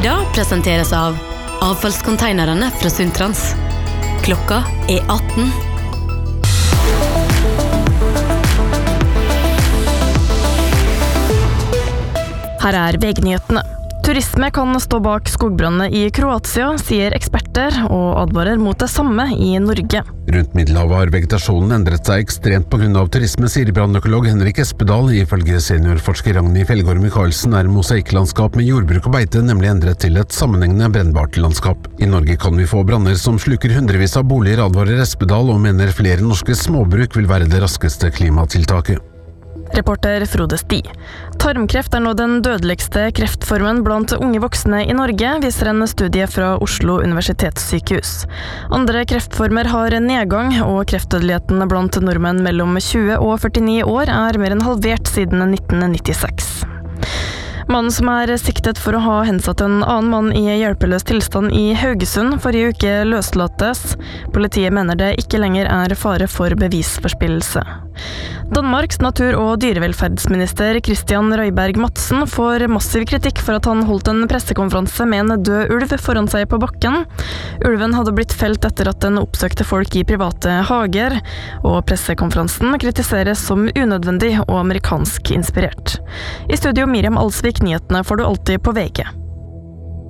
Nyhetsbredsida presenteres av avfallskonteinerne fra Sundtrans. Klokka 18. Her VG-nyhetene. Turisme kan stå bak skogbrannene i Kroatia, sier eksperter, og advarer mot det samme i Norge. Rundt Middelhavet har vegetasjonen endret seg ekstremt på grunn av turisme, sier brannøkolog Henrik Espedal. Ifølge seniorforsker Ragnhild Fjellgaard Michaelsen mosaikklandskap med jordbruk og beite nemlig endret til et sammenhengende brennbart landskap. I Norge kan vi få branner som sluker hundrevis av boliger, advarer Espedal, og mener flere norske småbruk vil være det raskeste klimatiltaket. Reporter Frode Sti. Tarmkreft nå den dødeligste kreftformen blant unge voksne i Norge, viser en studie fra Oslo universitetssykehus. Andre kreftformer har nedgang, og kreftdødeligheten blant nordmenn mellom 20 og 49 år mer enn halvert siden 1996. Mannen som siktet for å ha hensatt en annen mann i hjelpeløs tilstand i Haugesund forrige uke løslates. Politiet mener det ikke lenger fare for bevisforspillelse. Danmarks natur- og dyrevelferdsminister Christian Røyberg Madsen får massiv kritikk for at han holdt en pressekonferanse med en død ulv foran seg på bakken. Ulven hadde blitt felt etter at den oppsøkte folk i private hager, og pressekonferansen kritiseres som unødvendig og amerikansk inspirert. I studio Miriam Alsvik, nyhetene får du alltid på VG.